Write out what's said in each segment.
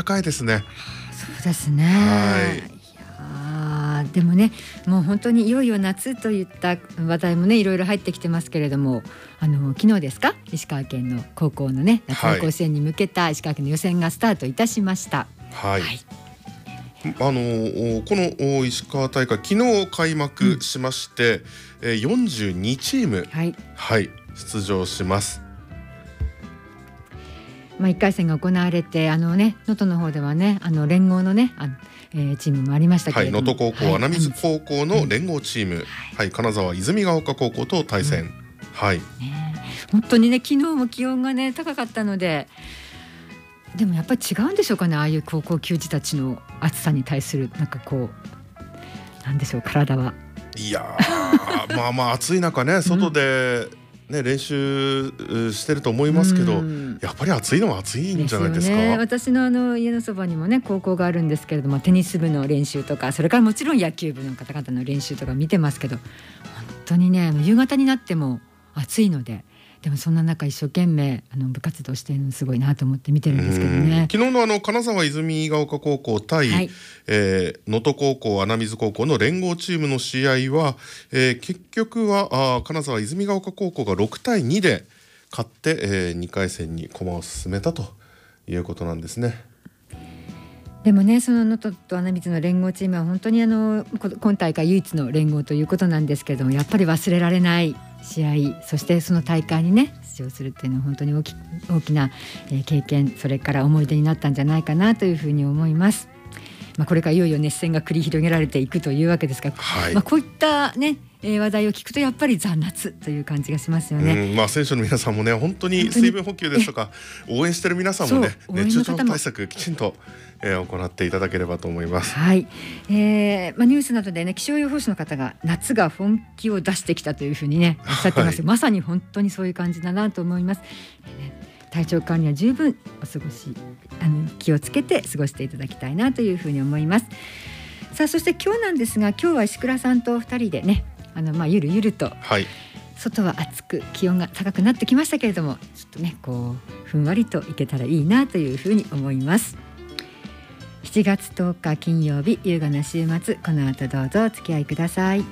かいですね。 そうですね。 はい。 いやでもね、もう本当にいよいよ夏といった話題もねいろいろ入ってきてますけれども、昨日ですか、石川県の高校のね夏の甲子園に向けた石川県の予選がスタートいたしました。 はい。この石川大会昨日開幕しまして、42チーム、出場します。 1回戦が行われて能登の方ではね連合のねチームもありましたけれども、 能登高校、穴水高校の連合チーム、金沢泉ヶ丘高校と対戦。 本当にね昨日も気温がね高かったので、でもやっぱり違うんでしょうかね、ああいう高校球児たちの暑さに対するなんでしょう、体は。 いやまあ暑い中ね外で、練習してると思いますけど、やっぱり暑いのは暑いんじゃないですか。 私の家のそばにもね高校があるんですけれども、テニス部の練習とか、それからもちろん野球部の方々の練習とか見てますけど、本当にね夕方になっても暑いので、でもそんな中一生懸命部活動しているのすごいなと思って見てるんですけどね。 昨日の金沢泉ヶ丘高校対能登高校穴水高校の連合チームの試合は、結局は金沢泉ヶ丘高校が6対2で勝って、2回戦に駒を進めたということなんですね。 でもね、その能登と穴水の連合チームは本当に今大会唯一の連合ということなんですけれども、やっぱり忘れられない試合、そしてその大会にね出場するっていうのは本当に大きな経験、それから思い出になったんじゃないかなというふうに思います。これからいよいよ熱戦が繰り広げられていくというわけですが、こういったね話題を聞くとやっぱりザ・夏という感じがしますよね。 選手の皆さんもね本当に水分補給ですとか応援してる皆さんもね熱中症対策きちんと行っていただければと思います。 ニュースなどでね気象予報士の方が夏が本気を出してきたというふうにねおっしゃってます。まさに本当にそういう感じだなと思います。体調管理は十分気をつけて過ごしていただきたいなというふうに思います。さあそして今日なんですが、今日は石倉さんと2人でねゆるゆると、外は暑く気温が高くなってきましたけれども、ちょっとねふんわりといけたらいいなというふうに思います。7月10日金曜日、優雅な週末、この後どうぞお付き合いください。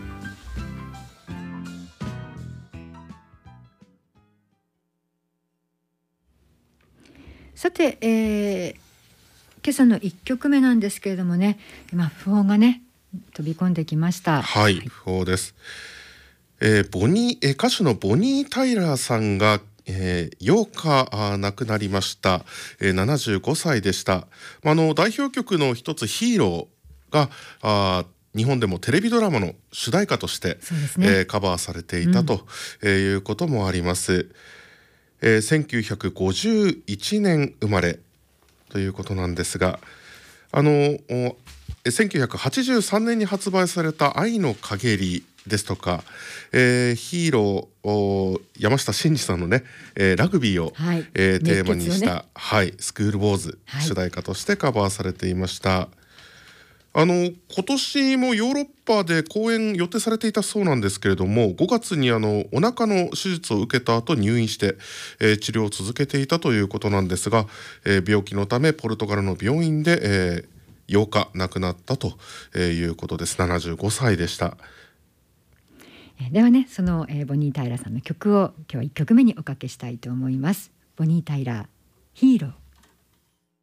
さて、今朝の1曲目なんですけれどもね、訃報がね飛び込んできました。 訃報です。歌手のボニー・タイラーさんが8日亡くなりました。75歳でした。代表曲の一つヒーローが日本でもテレビドラマの主題歌として、カバーされていたということもあります。1951年生まれということなんですが、1983年に発売された愛の陰りですとか、ヒーロー山下真司さんのね、ラグビーを、テーマにした、スクール・ウォーズ、主題歌としてカバーされていました。今年もヨーロッパで公演予定されていたそうなんですけれども、5月にお腹の手術を受けた後入院して、治療を続けていたということなんですが、病気のためポルトガルの病院で、8日亡くなったということです。75歳でした。 ではね、その、ボニー・タイラーさんの曲を今日は1曲目におかけしたいと思います。ボニー・タイラー、ヒーロー。